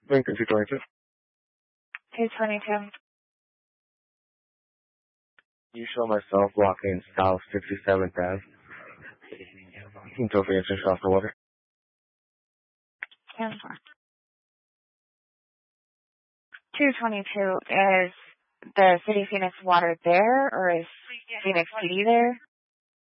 Lincoln 222. 222. You show myself walking south 67th Ave. Until the entrance off the water. 222. Is the City of Phoenix water there, or is Phoenix PD there?